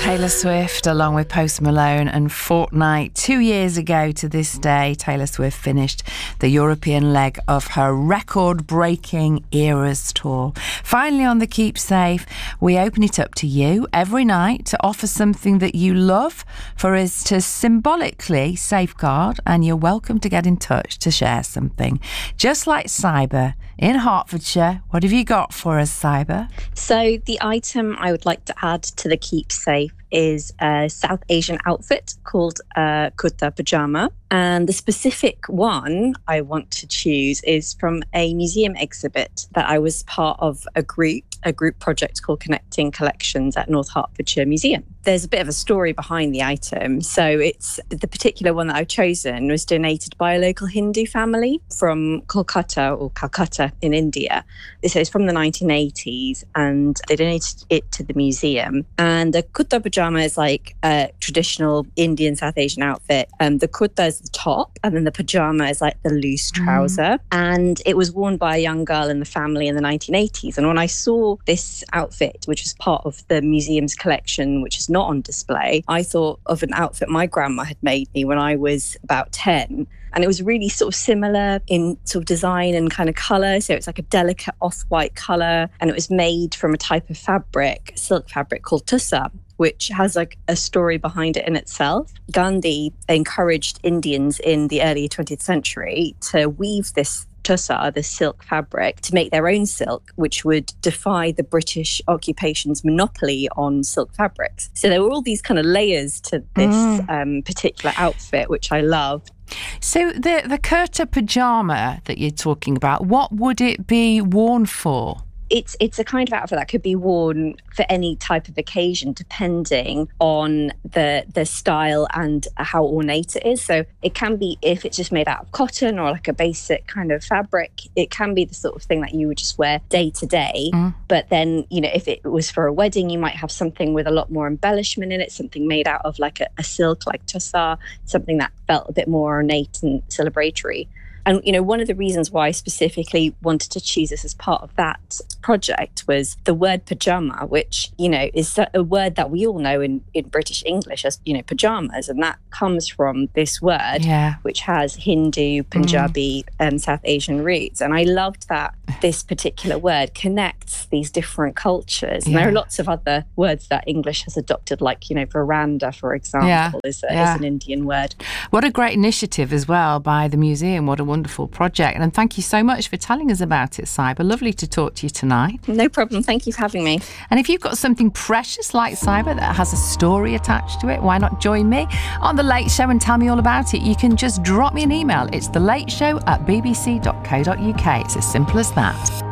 Taylor Swift, along with Post Malone and Fortnite. 2 years ago to this day, Taylor Swift finished the European leg of her record-breaking Eras tour. Finally, on the Keep Safe, we open it up to you every night to offer something that you love for us to symbolically safeguard, and you're welcome to get in touch to share something. Just like Cyber in Hertfordshire, what have you got for us, Cyber? So the item I would like to add to the Keep Safe is a South Asian outfit called kurta pajama. And the specific one I want to choose is from a museum exhibit that I was part of a group project called Connecting Collections at North Hertfordshire Museum. There's a bit of a story behind the item. So it's the particular one that I've chosen was donated by a local Hindu family from Kolkata or Calcutta in India. So it's from the 1980s and they donated it to the museum. And the kurta pajama is like a traditional Indian South Asian outfit. The kurta is the top and then the pajama is like the loose trouser. And it was worn by a young girl in the family in the 1980s. And when I saw this outfit, which was part of the museum's collection, which is not on display, I thought of an outfit my grandma had made me when I was about 10. And it was really sort of similar in sort of design and kind of colour. So it's like a delicate off-white colour. And it was made from a type of fabric, silk fabric called tussa, which has like a story behind it in itself. Gandhi encouraged Indians in the early 20th century to weave this tussa, the silk fabric, to make their own silk, which would defy the British occupation's monopoly on silk fabrics. So there were all these kind of layers to this particular outfit, which I loved. So the kurta pajama that you're talking about, what would it be worn for? It's a kind of outfit that could be worn for any type of occasion, depending on the style and how ornate it is. So it can be, if it's just made out of cotton or like a basic kind of fabric, it can be the sort of thing that you would just wear day to day. But then, you know, if it was for a wedding, you might have something with a lot more embellishment in it, something made out of like a silk like tussa, something that felt a bit more ornate and celebratory. And, you know, one of the reasons why I specifically wanted to choose this as part of that project was the word pajama, which, you know, is a word that we all know in British English as, you know, pajamas. And that comes from this word, which has Hindu, Punjabi, and South Asian roots. And I loved that this particular word connects these different cultures. And there are lots of other words that English has adopted, like, you know, veranda, for example, is an Indian word. What a great initiative as well by the museum. What a wonderful project. And thank you so much for telling us about it, Cyber. Lovely to talk to you tonight. No problem. Thank you for having me. And if you've got something precious like Cyber that has a story attached to it, why not join me on The Late Show and tell me all about it? You can just drop me an email. It's thelateshow@bbc.co.uk. It's as simple as that.